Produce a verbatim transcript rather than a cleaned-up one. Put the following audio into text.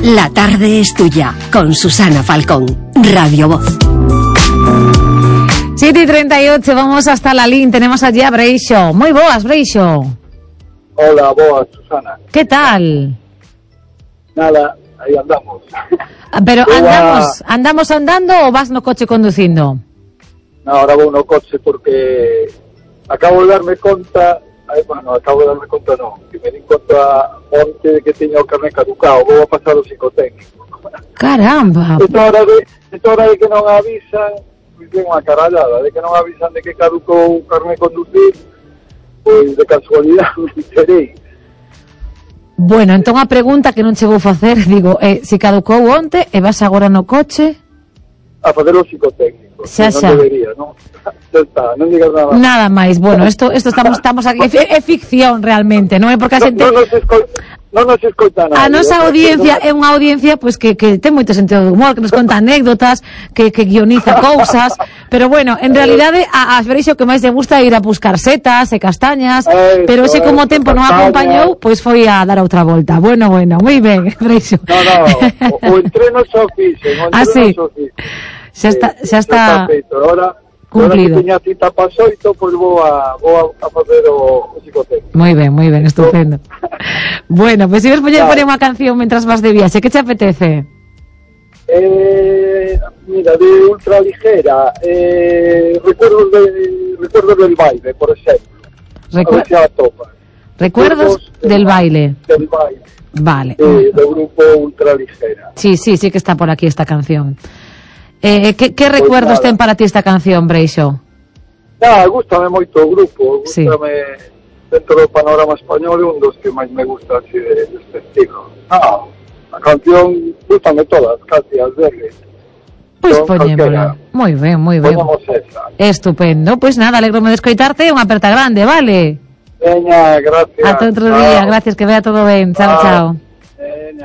La tarde es tuya, con Susana Falcón, Radio Voz. siete y treinta y ocho, vamos hasta la L I N, tenemos allí a Breixo. Muy boas, Breixo. Hola, boas, Susana. ¿Qué tal? Nada, aí andamos. Pero andamos, andamos andando ou vas no coche conducindo? No, ahora vou no coche porque acabo de darme conta, ay, bueno, acabo de darme conta non, que me di conta onte de que teño o carné caducado, vou a pasar o psicotécnico. Caramba. Esta hora de, esta hora de que non avisan, pois ben unha carallada, de que non avisan de que caducou o carné conducir, pois de casualidade me enterei. Bueno, entón a pregunta que non che vou facer, digo, eh, se caducou onte e vas agora no coche? A fazer o psicotécnico. Xa, xa. Non debería, non? Xa está, non digas nada máis. Nada máis, bueno, isto isto estamos estamos aquí, é, é ficción realmente, non é porque a xente... Non nos escoita, non nos escoita nada. A nosa audiencia é unha audiencia pois que, que ten moito sentido de humor, que nos conta anécdotas, que, que guioniza cousas, pero bueno, en realidade a, a Breixo que máis lle gusta é ir a buscar setas e castañas, Eso, pero ese como o tempo non castañas. acompañou, pois foi a dar outra volta. Bueno, bueno, moi ben, Breixo. No, no, o, o entreno xa o fixen, o entreno Ah, sí? xa o fixen. Xa está, xa está feito. Ahora, cumplido. Ahora que teña cita para xoito, pois vou a, vou a, a facer o, o psicotécnico. Moi ben, moi ben, estupendo. Bueno, pois pues, se vos poñer poñer unha canción mentras vas de viaxe, que te apetece? Eh, mira, de ultraligera, eh, recuerdos, de, recuerdos del baile, por exemplo. Recu- a ver se a topa. Recuerdos del baile. Del baile. Vale. Eh, do grupo Ultraligera. Sí, sí, sí que está por aquí esta canción. Eh, que, que recuerdos nada. ten para ti esta canción, Breixo? Ah, gústame moito o grupo, Sí. gústame dentro do panorama español, é un dos que máis me gusta así de, deste estilo. Ah, a canción gústame todas, casi as verdes. Pois Son poñémola. calquera. Moi ben, moi ben. Poñamos esa. Estupendo. Pois nada, alegro-me de escoitarte e unha aperta grande, vale? Veña, gracias. Ata outro Chao. día, gracias, que vea todo ben. Chao, Chao. chao.